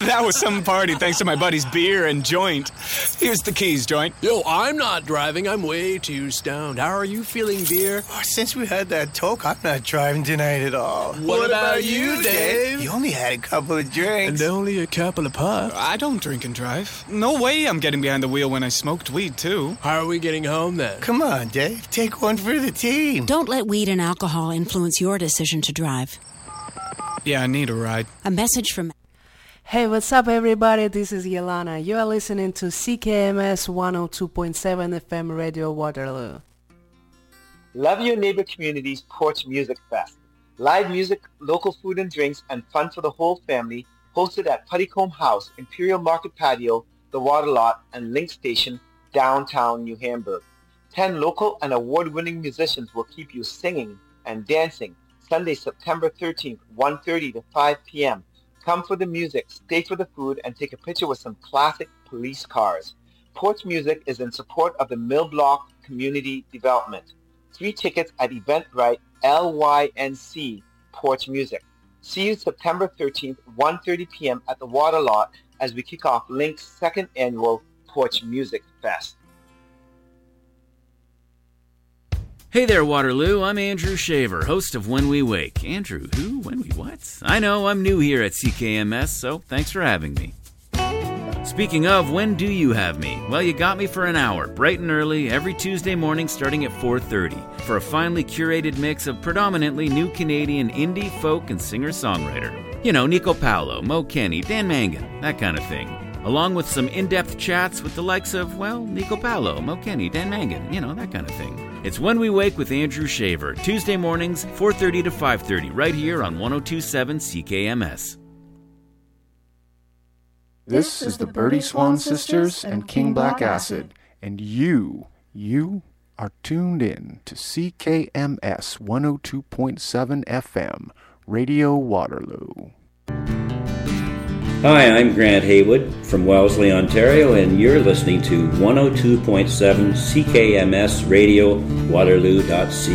That was some party thanks to my buddy's beer and joint. Here's the keys, joint. Yo, I'm not driving. I'm way too stoned. How are you feeling, beer? Oh, since we had that talk, I'm not driving tonight at all. What about you, Dave? You only had a couple of drinks. And only a couple of puffs. I don't drink and drive. No way I'm getting behind the wheel when I smoked weed, too. How are we getting home, then? Come on, Dave. Take one for the team. Don't let weed and alcohol influence your decision to drive. Yeah, I need a ride. A message from... Hey, what's up, everybody? This is Yelana. You are listening to CKMS 102.7 FM Radio Waterloo. Love Your Neighbor Community's Porch Music Fest. Live music, local food and drinks, and fun for the whole family, hosted at Puttycombe House, Imperial Market Patio, The Water Lot, and Link Station, downtown New Hamburg. 10 local and award-winning musicians will keep you singing and dancing. Sunday, September 13th, 1:30 to 5 p.m. Come for the music, stay for the food, and take a picture with some classic police cars. Porch Music is in support of the Mill Block Community Development. 3 tickets at Eventbrite LYNC Porch Music. See you September 13th, 1:30 p.m. at the Water Lot as we kick off Link's second annual Porch Music Fest. Hey there, Waterloo. I'm Andrew Shaver, host of When We Wake. Andrew, who? When we what? I know, I'm new here at CKMS, so thanks for having me. Speaking of, when do you have me? Well, you got me for an hour, bright and early, every Tuesday morning starting at 4:30, for a finely curated mix of predominantly new Canadian indie, folk, and singer-songwriter. You know, Nico Paolo, Mo Kenny, Dan Mangan, that kind of thing. Along with some in-depth chats with the likes of, well, Nico Paolo, Mo Kenny, Dan Mangan, you know, that kind of thing. It's When We Wake with Andrew Shaver, Tuesday mornings, 4:30 to 5:30, right here on 102.7 CKMS. This is the Birdie Swan Sisters and King Black Acid, and you are tuned in to CKMS 102.7 FM, Radio Waterloo. Hi, I'm Grant Haywood from Wellesley, Ontario, and you're listening to 102.7 CKMS Radio Waterloo.ca.